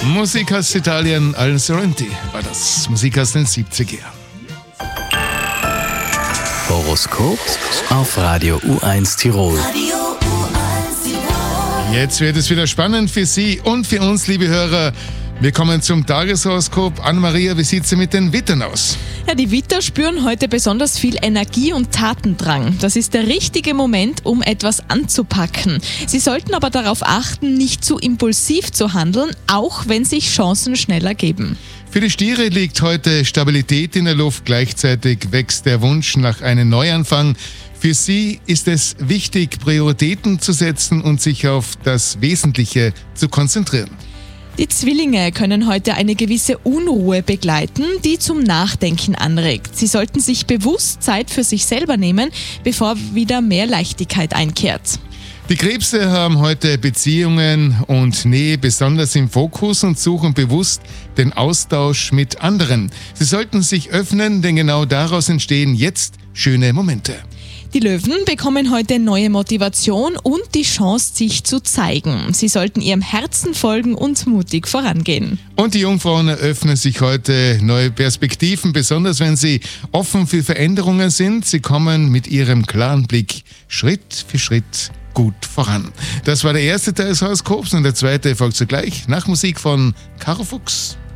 Musik aus Italien, Al Sorrenti war das. Musik aus den 70er. Horoskop auf Radio U1 Tirol. Jetzt wird es wieder spannend für Sie und für uns, liebe Hörer. Wir kommen zum Tageshoroskop. Anna-Maria, wie sieht es mit den Wittern aus? Ja, die Widder spüren heute besonders viel Energie und Tatendrang. Das ist der richtige Moment, um etwas anzupacken. Sie sollten aber darauf achten, nicht zu impulsiv zu handeln, auch wenn sich Chancen schnell ergeben. Für die Stiere liegt heute Stabilität in der Luft. Gleichzeitig wächst der Wunsch nach einem Neuanfang. Für Sie ist es wichtig, Prioritäten zu setzen und sich auf das Wesentliche zu konzentrieren. Die Zwillinge können heute eine gewisse Unruhe begleiten, die zum Nachdenken anregt. Sie sollten sich bewusst Zeit für sich selber nehmen, bevor wieder mehr Leichtigkeit einkehrt. Die Krebse haben heute Beziehungen und Nähe besonders im Fokus und suchen bewusst den Austausch mit anderen. Sie sollten sich öffnen, denn genau daraus entstehen jetzt schöne Momente. Die Löwen bekommen heute neue Motivation und die Chance, sich zu zeigen. Sie sollten ihrem Herzen folgen und mutig vorangehen. Und die Jungfrauen eröffnen sich heute neue Perspektiven, besonders wenn sie offen für Veränderungen sind. Sie kommen mit ihrem klaren Blick Schritt für Schritt gut voran. Das war der erste Teil des Horoskops und der zweite folgt sogleich nach Musik von Caro Fuchs.